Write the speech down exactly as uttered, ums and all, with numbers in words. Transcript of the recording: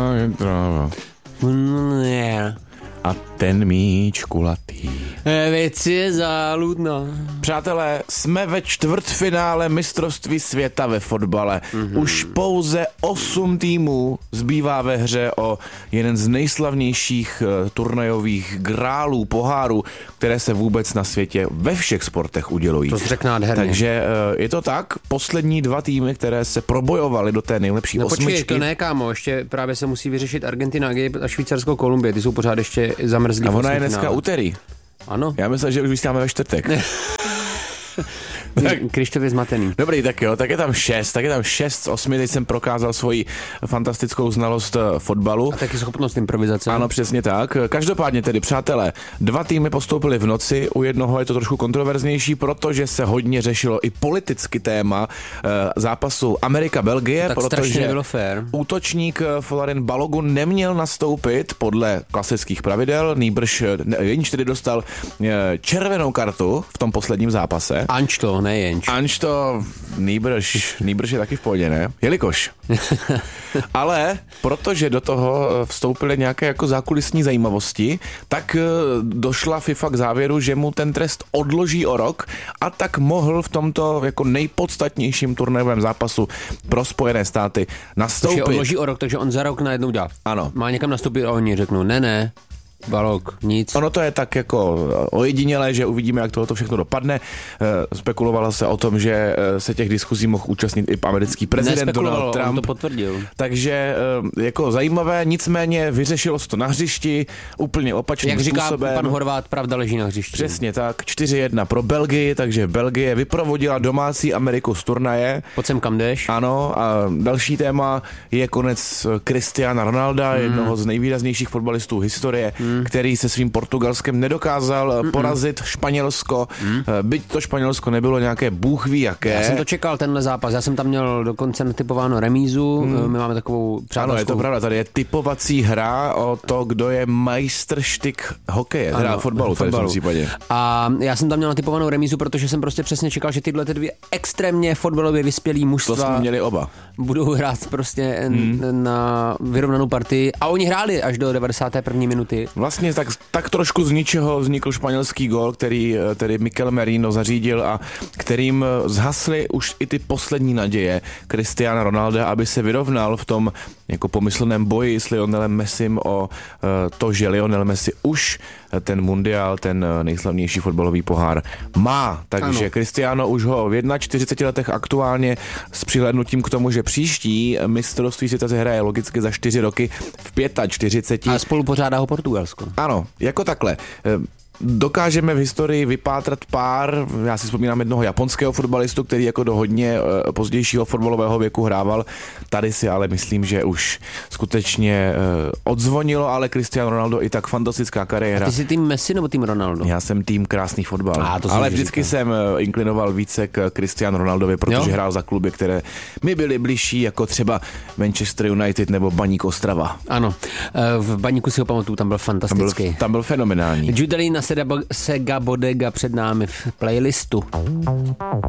je tráva. A ten míč kulatý. Věc je záludná. Přátelé, jsme ve čtvrtfinále mistrovství světa ve fotbale. Mm-hmm. Už pouze osm týmů zbývá ve hře o jeden z nejslavnějších uh, turnajových grálů, pohárů, které se vůbec na světě ve všech sportech udělují. To jsi řekl nádherně. Takže uh, je to tak, poslední dva týmy, které se probojovaly do té nejlepší no, osmičky. Počkej, to ne, kámo, ještě právě se musí vyřešit Argentina a Švýcarsko, Kolumbie, ty jsou pořád ještě zamrzlí. A ona je dneska úterý. Ano. Já myslím, že už vysíláme ve čtvrtek. Krištof je zmatený. Dobrý, tak jo, tak je tam šest, tak je tam šest z osmi, teď jsem prokázal svoji fantastickou znalost fotbalu. A taky schopnost improvizace. Ano, přesně tak. Každopádně tedy, přátelé, dva týmy postoupili v noci, u jednoho je to trošku kontroverznější, protože se hodně řešilo i politicky téma e, zápasu Amerika-Belgie, tak protože nebylo fair. Útočník Folarin Balogun neměl nastoupit podle klasických pravidel, nýbrž jenž tedy dostal e, červenou kartu v tom posledním zápase. Anč to, ne jenč. Anč to nýbrž, nýbrž je taky v pohodě, ne? Jelikož. Ale protože do toho vstoupily nějaké jako zákulisní zajímavosti, tak došla FIFA k závěru, že mu ten trest odloží o rok a tak mohl v tomto jako nejpodstatnějším turnajovém zápasu pro Spojené státy nastoupit. Takže odloží o rok, takže on za rok najednou dá. Ano. Má někam nastoupit a oni řeknou, ne, ne, Balok, nic. Ono to je tak jako ojedinělé, že uvidíme, jak tohoto všechno dopadne. Spekulovalo se o tom, že se těch diskuzí mohl účastnit i americký prezident Donald Trump. On to potvrdil. Takže jako zajímavé, nicméně vyřešilo se to na hřišti úplně opačným jak způsobem. Jak říká pan Horvát, pravda leží na hřišti. Přesně tak, čtyři jedna pro Belgii, takže Belgie vyprovodila domácí Ameriku z turnaje. Pojď sem, kam jdeš. Ano, a další téma je konec Cristiana Ronalda, mm. jednoho z nejvýraznějších fotbalistů historie, mm. který se svým Portugalskem nedokázal Mm-mm. porazit Španělsko. Mm. Byť to Španělsko nebylo nějaké bůh ví jaké. Já jsem to čekal, tenhle zápas. Já jsem tam měl dokonce natypováno remízu. Mm. My máme takovou přátelskou... Ano, je to pravda. Tady je typovací hra o to, kdo je majstrštyk hokeje, teda fotbalu, tady v tom případě. A já jsem tam měl natypovanou remízu, protože jsem prostě přesně čekal, že tyhle ty dvě extrémně fotbalově vyspělý mužstva... To jsme měli oba. Budou hrát prostě mm. na vyrovnanou partii. A oni hráli až do devadesáté první minuty. Vlastně tak, tak trošku z ničeho vznikl španělský gól, který tedy Mikel Merino zařídil a kterým zhasly už i ty poslední naděje Cristiana Ronalda, aby se vyrovnal v tom jako pomyslném boji s Lionelem Messim o to, že Lionel Messi už ten mundiál, ten nejslavnější fotbalový pohár má. Takže ano. Cristiano už ho v čtyřiceti letech aktuálně s přihlédnutím k tomu, že příští mistrovství světa se hraje logicky za čtyři roky v čtyřiceti pěti. A spolu pořádá ho Portugalsko. Ano, jako takhle. Dokážeme v historii vypátrat pár, já si vzpomínám jednoho japonského fotbalistu, který jako do hodně pozdějšího fotbalového věku hrával. Tady si ale myslím, že už skutečně odzvonilo, ale Cristiano Ronaldo i tak fantastická kariéra. A ty jsi tým Messi nebo tým Ronaldo? Já jsem tým krásný fotbal. A, to ale vždycky říkal. jsem inklinoval více k Cristiano Ronaldovi, protože jo? hrál za kluby, které mi byly bližší, jako třeba Manchester United nebo Baník Ostrava. Ano, v Baníku si ho pamatuju, tam byl fantastický. Tam byl, tam byl fenomenální. Judelina Sega Bodega před námi v playlistu.